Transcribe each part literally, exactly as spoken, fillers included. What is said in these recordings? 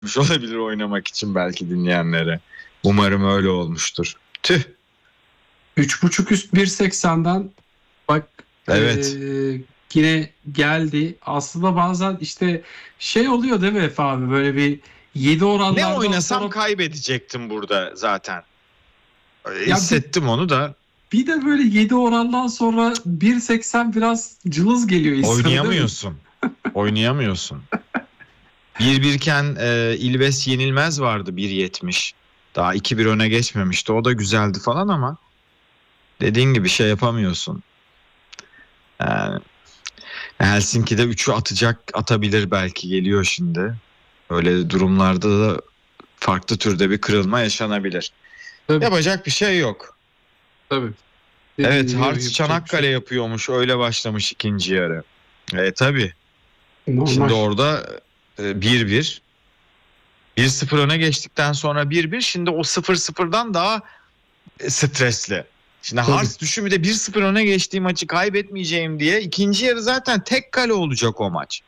olabilir oynamak için belki dinleyenlere. Umarım öyle olmuştur. Tüh. üç buçuk üst bir seksenden bak Evet. eee, yine geldi. Aslında bazen işte şey oluyor değil mi Efe abi? Böyle bir yedi Ne oranlardan oynasam sonra kaybedecektim burada zaten. ya bir, Hissettim onu da. bir de böyle yedi orandan sonra bir seksen biraz cılız geliyor insana değil mi? Oynayamıyorsun. Oynayamıyorsun. bir birken e, İlves Yenilmez vardı bir yetmiş. Daha iki bir öne geçmemişti. O da güzeldi falan ama dediğin gibi şey yapamıyorsun. Yani Helsinki'de üçü atacak, atabilir belki, geliyor şimdi. Öyle durumlarda da farklı türde bir kırılma yaşanabilir. Tabii Yapacak bir şey yok. tabii. Dediğin Evet, gibi Hearts yapacak bir şey Çanakkale yok. yapıyormuş. Öyle başlamış ikinci yarı. E tabii. Normal. Şimdi orada e, bir bir. bir sıfır öne geçtikten sonra bir bir. Şimdi o sıfır sıfırdan daha e, stresli. Şimdi Tabii. Hearts düşün, bir de bir sıfır öne geçtiği maçı kaybetmeyeceğim diye. İkinci yarı zaten tek kale olacak o maç.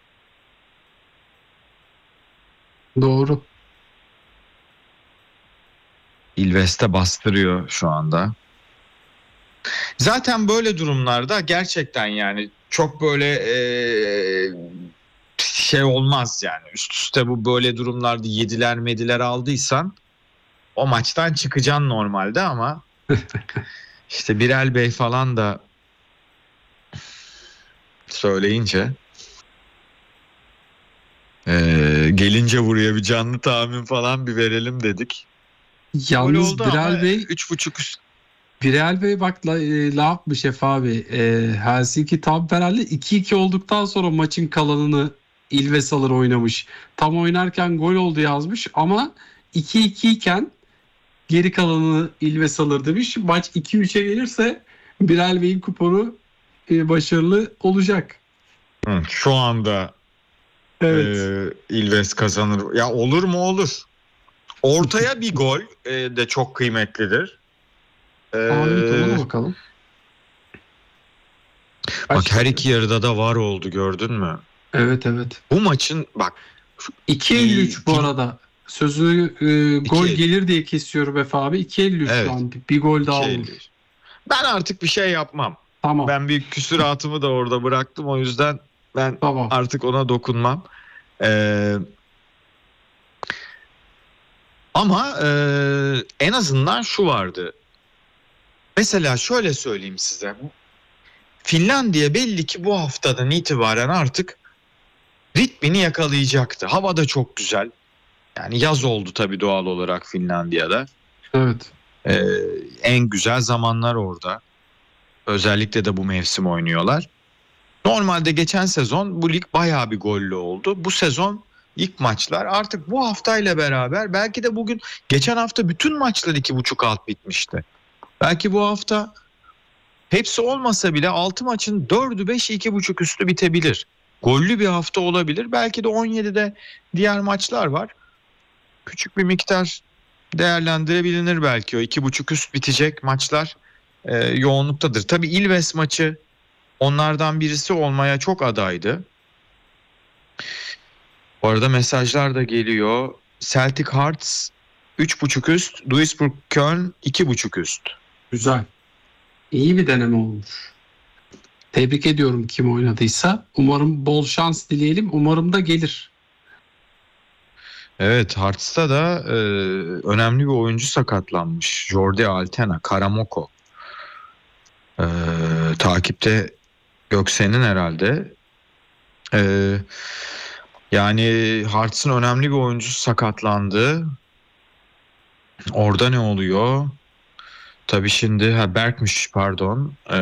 Doğru. Ilves'te bastırıyor şu anda. Zaten böyle durumlarda gerçekten yani çok böyle e, şey olmaz yani. Üst üste bu böyle durumlarda yediler mediler aldıysan o maçtan çıkacaksın normalde ama işte Birel Bey falan da söyleyince e, gelince buraya bir canlı tahmin falan bir verelim dedik. Gol Yalnız oldu ama Birel Bey üç buçuk üst. Birel Bey bak la, e, la yapmış Efe abi. E, Helsinki tam herhalde iki iki olduktan sonra maçın kalanını İlves alır oynamış. Tam oynarken gol oldu yazmış ama iki iki iken geri kalanını İlves alır demiş. Maç iki üçe gelirse Birel Bey'in kuponu e, başarılı olacak. Hı, şu anda e, Evet. Ilves kazanır. Ya olur mu, olur. Ortaya bir gol e, de çok kıymetlidir. E, Ahmet ona da bakalım. bak Kaç her geliyor? iki yarıda da var oldu, gördün mü? Evet evet. Bu maçın bak iki elli i- üç bu fin, arada. Sözü e, gol iki, gelir diye kesiyorum Efe abi. iki elli üç şu evet, an. Bir, bir gol daha iki olur. elli. Ben artık bir şey yapmam. Tamam. Ben bir küsuratımı da orada bıraktım, o yüzden ben Tamam. artık ona dokunmam. Ee, ama e, en azından şu vardı. Mesela şöyle söyleyeyim size. Finlandiya belli ki bu haftadan itibaren artık ritmini yakalayacaktı. Hava da çok güzel. Yani yaz oldu tabii doğal olarak Finlandiya'da. Evet. Ee, en güzel zamanlar orada. Özellikle de bu mevsim oynuyorlar. Normalde geçen sezon bu lig bayağı bir gollü oldu. Bu sezon ilk maçlar artık bu haftayla beraber, belki de bugün, geçen hafta bütün maçlar iki buçuk alt bitmişti. Belki bu hafta hepsi olmasa bile altı maçın dördü beşi iki buçuk üstü bitebilir. Gollü bir hafta olabilir. Belki de on yedide diğer maçlar var. Küçük bir miktar değerlendirebilir belki o iki buçuk üst bitecek maçlar e, yoğunluktadır. Tabii Ilves maçı onlardan birisi olmaya çok adaydı. Bu arada mesajlar da geliyor. Celtic Hearts üç buçuk üst, Duisburg Köln iki buçuk üst. Güzel. İyi bir deneme olmuş. Tebrik ediyorum kim oynadıysa. Umarım bol şans dileyelim. Umarım da gelir. Evet, Hearts'ta da e, önemli bir oyuncu sakatlanmış. Jordi Altena, Karamoko. E, takipte Göksen'in herhalde. E, yani Hearts'ın önemli bir oyuncusu sakatlandı. Orada ne oluyor? Tabii şimdi ha Berk'miş, pardon. E,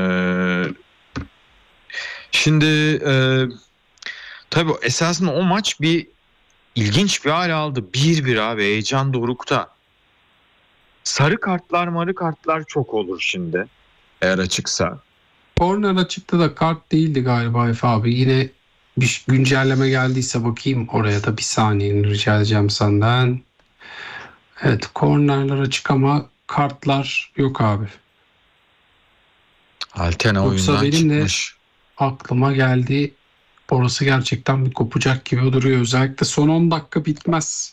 şimdi e, tabii esasında o maç bir ilginç bir hal aldı. bir bir abi, heyecan dorukta. Sarı kartlar marı kartlar çok olur şimdi eğer açıksa. Korner açıkta da kart değildi galiba Efe abi. Yine bir güncelleme geldiyse bakayım oraya da bir saniye rica edeceğim senden. Evet kornerler açık ama kartlar yok abi. Altena Yoksa oyundan benim de çıkmış. aklıma geldi. Orası gerçekten bir kopacak gibi duruyor. Özellikle son on dakika bitmez.